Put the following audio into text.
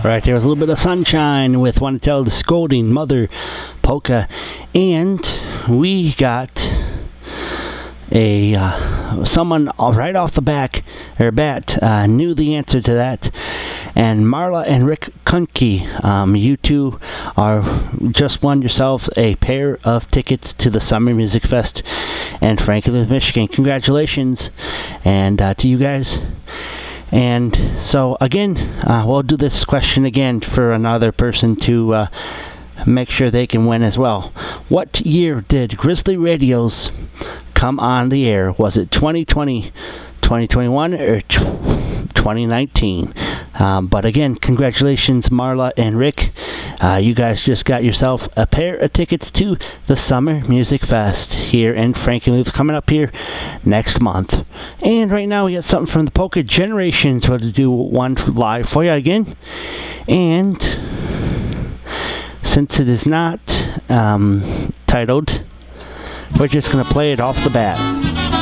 Right, there was a little bit of Sunshine with Want to Tell the Scolding Mother polka, and we got someone right off the bat knew the answer to that, and Marla and Rick Kunke, you two just won yourselves a pair of tickets to the Summer Music Fest in Franklin, Michigan. Congratulations, and to you guys. And so again, we'll do this question again for another person to make sure they can win as well. What year did Grizzly Radios come on the air? Was it 2020, 2021, or 2019? But again, congratulations, Marla and Rick. You guys just got yourself a pair of tickets to the Summer Music Fest here in Frankenmuth, coming up here next month. And right now we got something from the Polka Generations. We'll do one live for you again. And since it is not titled, we're just going to play it off the bat.